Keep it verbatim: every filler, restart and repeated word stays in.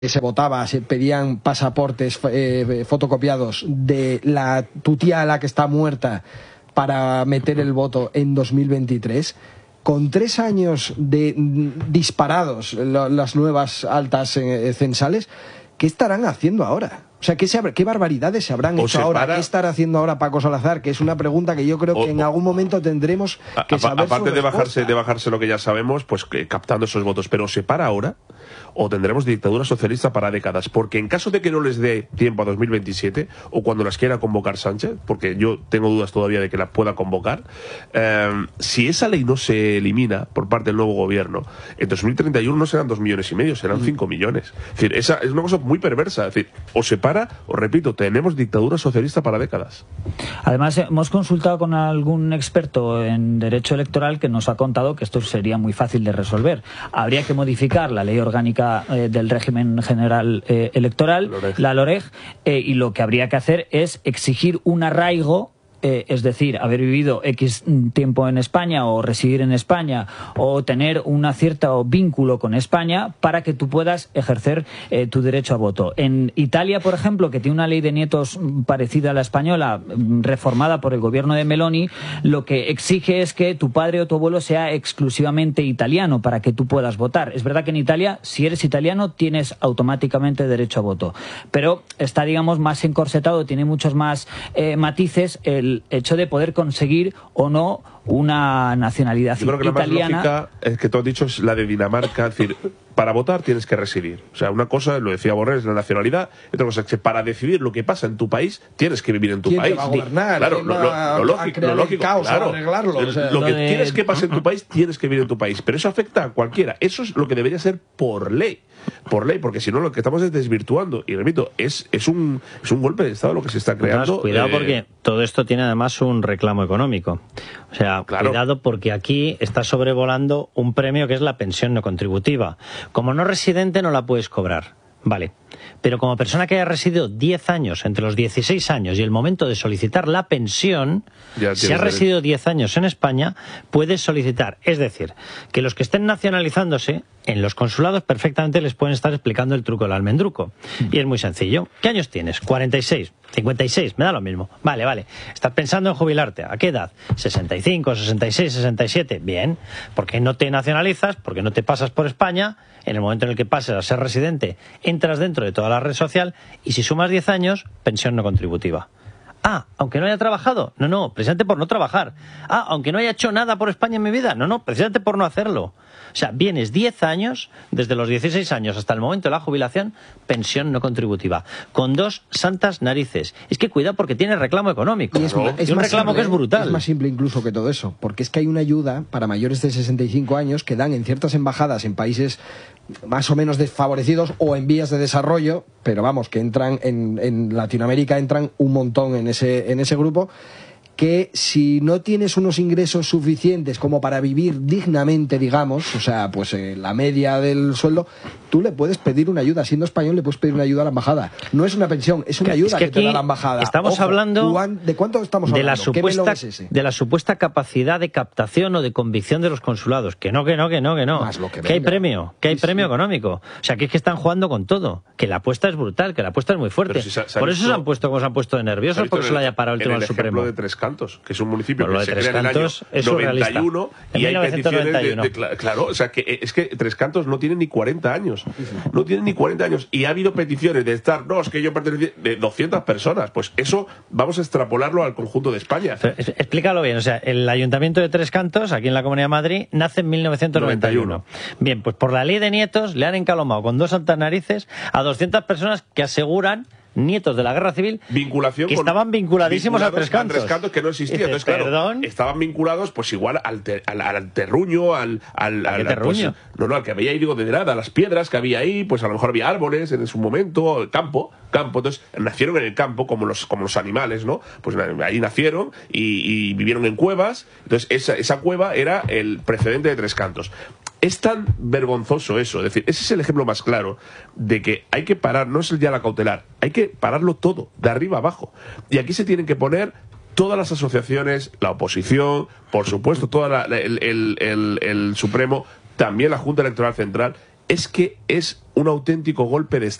se votaba, se pedían pasaportes eh, fotocopiados de la tu tía, la que está muerta, para meter el voto en dos mil veintitrés, con tres años de disparados lo, las nuevas altas eh, censales, ¿qué estarán haciendo ahora? O sea, ¿qué, se, qué barbaridades se habrán o hecho se ahora? para... ¿Qué estará haciendo ahora Paco Salazar? Que es una pregunta que yo creo que o, en algún momento tendremos que a, saber. Aparte de bajarse, de bajarse lo que ya sabemos, pues que, captando esos votos. Pero ¿se para ahora? ¿O tendremos dictadura socialista para décadas? Porque en caso de que no les dé tiempo a dos mil veintisiete, o cuando las quiera convocar Sánchez, porque yo tengo dudas todavía de que la pueda convocar, eh, si esa ley no se elimina por parte del nuevo gobierno, en dos mil treinta y uno no serán dos millones y medio, serán cinco millones. Es decir, esa es una cosa muy perversa. Es decir, o se para, os repito, tenemos dictadura socialista para décadas. Además, hemos consultado con algún experto en derecho electoral que nos ha contado que esto sería muy fácil de resolver. Habría que modificar la ley orgánica eh, del régimen general eh, electoral, Loreg. la LOREG, eh, y lo que habría que hacer es exigir un arraigo. Eh, es decir, haber vivido X tiempo en España o residir en España o tener un cierto vínculo con España para que tú puedas ejercer eh, tu derecho a voto. En Italia, por ejemplo, que tiene una ley de nietos parecida a la española, reformada por el gobierno de Meloni, lo que exige es que tu padre o tu abuelo sea exclusivamente italiano para que tú puedas votar. Es verdad que en Italia, si eres italiano, tienes automáticamente derecho a voto. Pero está, digamos, más encorsetado, tiene muchos más eh, matices el el hecho de poder conseguir o no una nacionalidad Yo creo que italiana. La más lógica, es que tú has dicho, es la de Dinamarca. Es decir, para votar tienes que residir. O sea, una cosa, lo decía Borrell, es la nacionalidad. Y otra cosa es que para decidir lo que pasa en tu país, tienes que vivir en tu ¿Quién país. te va a gobernar? Claro, lo, lo, lo lógico, lo lógico caos, claro. arreglarlo, o sea, lo que lo de... tienes que pasar en tu país, tienes que vivir en tu país. Pero eso afecta a cualquiera. Eso es lo que debería ser por ley. Por ley, porque si no lo que estamos es desvirtuando. Y repito, es, es, un, es un golpe de Estado lo que se está creando. Además, cuidado eh... porque todo esto tiene además un reclamo económico. O sea, claro. cuidado porque aquí está sobrevolando un premio que es la pensión no contributiva. Como no residente no la puedes cobrar. Vale. Pero como persona que haya residido diez años, entre los dieciséis años y el momento de solicitar la pensión, si has residido diez años en España, puedes solicitar. Es decir, que los que estén nacionalizándose, en los consulados perfectamente les pueden estar explicando el truco del almendruco. Y es muy sencillo. ¿Qué años tienes? cuarenta y seis, cincuenta y seis, me da lo mismo. Vale, vale. ¿Estás pensando en jubilarte? ¿A qué edad? ¿sesenta y cinco, sesenta y seis, sesenta y siete? Bien. ¿Por qué no te nacionalizas? ¿Por qué no te pasas por España? En el momento en el que pases a ser residente, entras dentro de toda la red social y si sumas diez años, pensión no contributiva. Ah, aunque no haya trabajado. No, no, precisamente por no trabajar. Ah, aunque no haya hecho nada por España en mi vida. No, no, precisamente por no hacerlo. O sea, vienes diez años, desde los dieciséis años hasta el momento de la jubilación, pensión no contributiva. Con dos santas narices. Es que cuidado porque tiene reclamo económico. Y es, ¿no? es y un más reclamo simple, que es brutal. Es más simple incluso que todo eso. Porque es que hay una ayuda para mayores de sesenta y cinco años que dan en ciertas embajadas en países más o menos desfavorecidos o en vías de desarrollo, pero vamos, que entran en, en Latinoamérica entran un montón en ese, en ese grupo, que si no tienes unos ingresos suficientes como para vivir dignamente, digamos, o sea, pues eh, la media del sueldo, tú le puedes pedir una ayuda. Siendo español le puedes pedir una ayuda a la embajada. No es una pensión, es una ayuda es que, que te da la embajada. Estamos Ojo, hablando ¿de cuánto estamos hablando? De la, supuesta, es ese? de la supuesta capacidad de captación o de convicción de los consulados. Que no, que no, que no, que no. Más lo que que hay venga. premio, que hay Sí, premio sí. económico. O sea, que es que están jugando con todo. Que la apuesta es brutal, que la apuesta es muy fuerte. Si se, se por visto, eso se han puesto como se han puesto de nerviosos, por eso le haya parado el Tribunal Supremo. El ejemplo Supremo. de Tres Cantos, que es un municipio Bueno, que lo de se Tres crea en el año Cantos es noventa y uno surrealista. y hay En peticiones de, mil novecientos noventa y uno. de, claro, o sea, que es que Tres Cantos no tiene ni cuarenta años. No tiene ni cuarenta años. Y ha habido peticiones de estar, no, es que yo pertenecía, de doscientas personas. Pues eso vamos a extrapolarlo al conjunto de España. Pero, explícalo bien, o sea, el Ayuntamiento de Tres Cantos, aquí en la Comunidad de Madrid, nace en mil novecientos noventa y uno. noventa y uno. Bien, pues por la ley de nietos le han encalomado con dos santas narices a doscientas personas que aseguran, nietos de la Guerra Civil, vinculación que con, estaban vinculadísimos a Tres Cantos. A Tres Cantos que no existía. Dice, Entonces, claro, ¿perdón? estaban vinculados pues igual al, ter, al, al terruño, al... al, ¿A qué al terruño? Pues, no, no, al que había ahí, digo, de nada, las piedras que había ahí, pues a lo mejor había árboles en su momento, el campo, campo. Entonces, nacieron en el campo como los, como los animales, ¿no? Pues ahí nacieron y, y vivieron en cuevas. Entonces, esa, esa cueva era el precedente de Tres Cantos. Es tan vergonzoso eso, es decir, ese es el ejemplo más claro de que hay que parar, no es ya la cautelar, hay que pararlo todo, de arriba abajo. Y aquí se tienen que poner todas las asociaciones, la oposición, por supuesto, toda la, el, el, el, el Supremo, también la Junta Electoral Central, es que es un auténtico golpe de